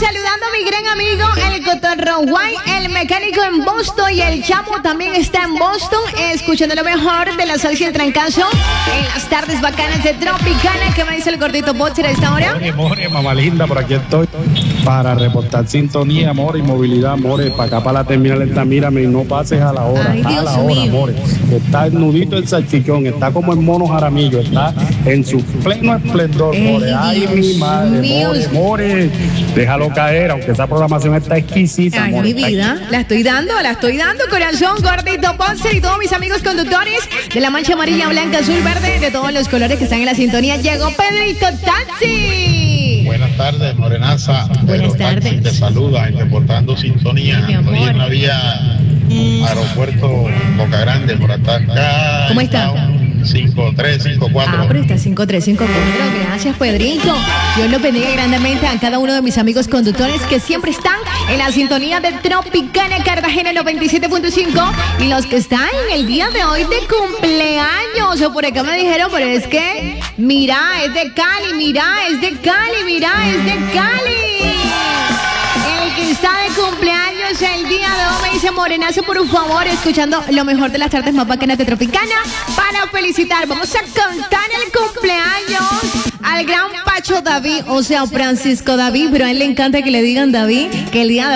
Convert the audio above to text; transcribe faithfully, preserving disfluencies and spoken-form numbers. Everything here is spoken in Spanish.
saludando a mi gran amigo, el Cotorro Guay, el mecánico en Boston y el Chamo también está en Boston, escuchando lo mejor de la salsa y el trancazo en las tardes bacanas de Tropicana. ¿Qué me dice el gordito Boxer a esta hora? More, more, mamá linda, por aquí estoy para reportar sintonía, amor y movilidad, amores, para acá para la terminal esta, mírame, no pases a la hora. Ay, a Dios la hora, mío. amores. Está el nudito el salchichón, está como el mono Jaramillo, está en su pleno esplendor, Ey, more. Ay, Dios mi madre, mío. more, more. Déjalo caer, aunque esa programación está exquisita, Ay, more, mi está vida, la estoy dando, la estoy dando, corazón, gordito Boxer y todos mis amigos conductores de la mancha amarilla, blanca, azul, verde, de todos los colores que están en la sintonía. Llegó Pedrito Taxi. Buenas tardes, Morenaza. Buenas Pedro Taxi tardes. te saluda y reportando sintonía. Ay, mi amor. Estoy en la vía Aeropuerto Boca Grande por acá. ¿Cómo está? cinco tres cinco cuatro. Ah, pero está cinco tres cinco cuatro. Gracias, Pedrito. Dios lo bendiga grandemente a cada uno de mis amigos conductores que siempre están en la sintonía de Tropicana Cartagena noventa y siete punto cinco y los que están en el día de hoy de cumpleaños. O por acá me dijeron, pero es que, mira, es de Cali, mira, es de Cali, mira, es de Cali. El que está de cumpleaños el día de hoy me dice Morenazo, por favor, escuchando lo mejor de las tardes más bacanas de Tropicana para felicitar. Vamos a cantar el cumpleaños al gran Pacho David, o sea, Francisco David, pero a él le encanta que le digan David, que el día de